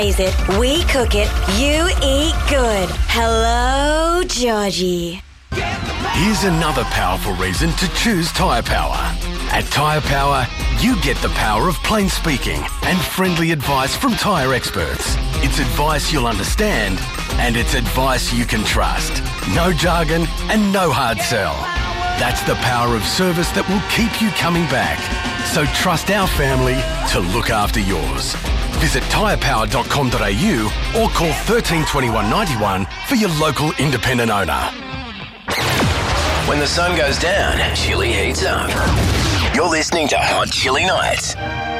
raise it, we cook it, you eat good. Hello, Georgie. Here's another powerful reason to choose Tyre Power. At Tyre Power, you get the power of plain speaking and friendly advice from tyre experts. It's advice you'll understand, and it's advice you can trust. No jargon and no hard sell. That's the power of service that will keep you coming back. So trust our family to look after yours. Visit tyrepower.com.au or call 13 21 91 for your local independent owner. When the sun goes down, chili heats up. You're listening to Hot Chili Nights.